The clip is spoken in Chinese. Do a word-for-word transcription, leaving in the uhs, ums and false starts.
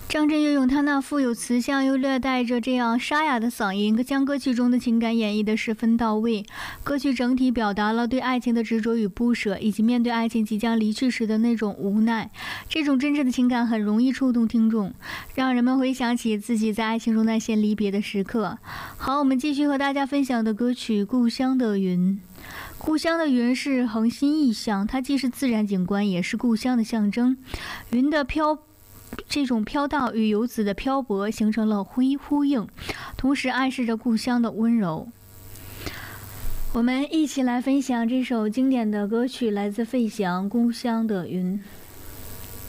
张震岳用他那富有慈祥又略带着这样沙哑的嗓音，将歌曲中的情感演绎得十分到位。歌曲整体表达了对爱情的执着与不舍，以及面对爱情即将离去时的那种无奈。这种真挚的情感很容易触动听众，让人们回想起自己在爱情中那些离别的时刻。好，我们继续和大家分享的歌曲《故乡的云》。故乡的云是恒星意象，它既是自然景观，也是故乡的象征。云的飘这种飘荡与游子的漂泊形成了呼呼应，同时暗示着故乡的温柔。我们一起来分享这首经典的歌曲，来自费翔《故乡的云》。